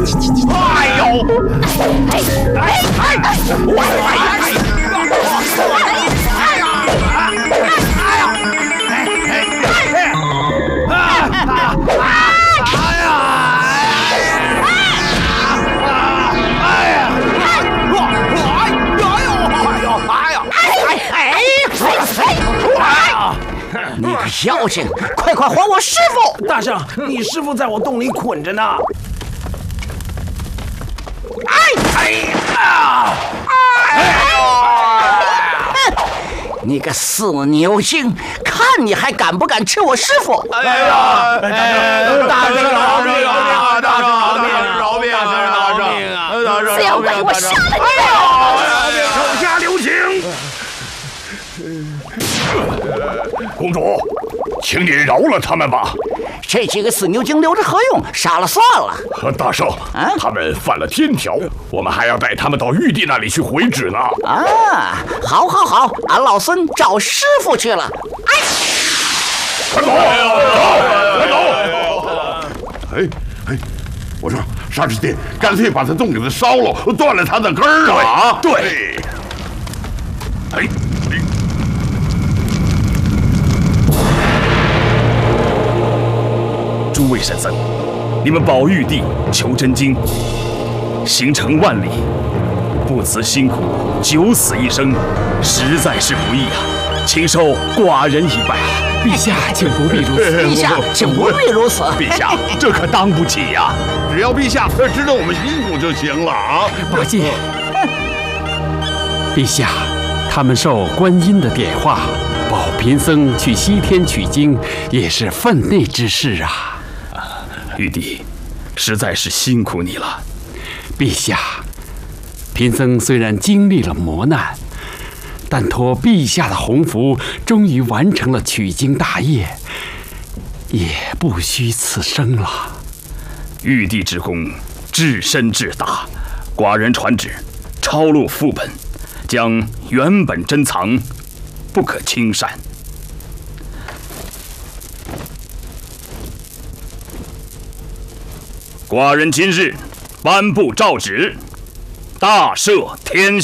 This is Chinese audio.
哎呦！ 你个妖精，快还我师傅！ 大圣，你师傅在我洞里捆着呢。 你个死牛精，看你还敢不敢吃我师傅！ 哎呀，大圣饶命啊！大圣饶命啊！饶命啊！大圣， 死妖怪，我杀了你！ 手下留情。公主，请你饶了他们吧。 这几个死牛精留着何用？杀了算了。 大圣，他们犯了天条，我们还要带他们到玉帝那里去回旨呢。 啊，好，俺老孙找师傅去了。 快走！快走！我说沙师弟，干脆把他洞给他烧了，断了他的根儿啊！对。 诸位神僧，你们保玉帝求真经，行程万里，不辞辛苦，九死一生，实在是不易啊！请受寡人一拜。 陛下，请不必如此。 陛下，请不必如此。 陛下，这可当不起呀！ 只要陛下知道我们辛苦就行了啊！ 八戒，陛下，他们受观音的点化，保贫僧去西天取经，也是分内之事啊。 玉帝，实在是辛苦你了。 陛下，贫僧虽然经历了磨难，但托陛下的洪福，终于完成了取经大业，也不虚此生了。 玉帝之功至深至大，寡人传旨，抄录副本，将原本珍藏，不可轻擅。寡人今日颁布诏旨，大赦天下。